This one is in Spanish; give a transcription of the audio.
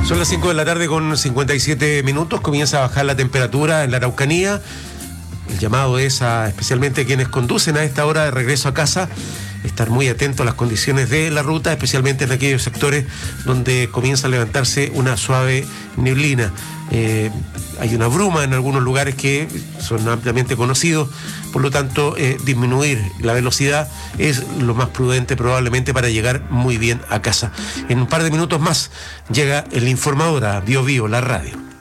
Son las 5 de la tarde con 57 minutos, comienza a bajar la temperatura en la Araucanía. El llamado es a especialmente quienes conducen a esta hora de regreso a casa, estar muy atentos a las condiciones de la ruta, especialmente en aquellos sectores donde comienza a levantarse una suave neblina. Hay una bruma en algunos lugares que son ampliamente conocidos, por lo tanto disminuir la velocidad es lo más prudente probablemente para llegar muy bien a casa. En un par de minutos más llega el informador a Bio Bio, la radio.